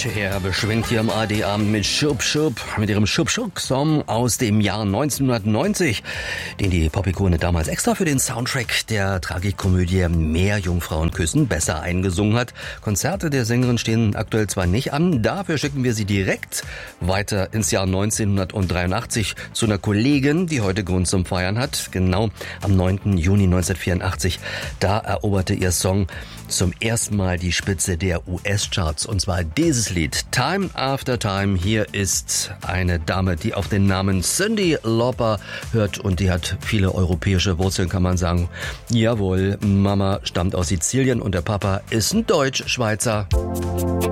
Er beschwingt hier am AD-Abend mit Schub Schub, mit ihrem Schub Schub-Song aus dem Jahr 1990, den die Pop-Ikone damals extra für den Soundtrack der Tragikomödie Mehr Jungfrauen küssen besser eingesungen hat. Konzerte der Sängerin stehen aktuell zwar nicht an, dafür schicken wir sie direkt weiter ins Jahr 1983 zu einer Kollegin, die heute Grund zum Feiern hat. Genau am 9. Juni 1984, da eroberte ihr Song zum ersten Mal die Spitze der US-Charts, und zwar dieses Lied Time After Time. Hier ist eine Dame, die auf den Namen Cyndi Lauper hört, und die hat viele europäische Wurzeln, kann man sagen. Jawohl, Mama stammt aus Sizilien und der Papa ist ein Deutsch-Schweizer.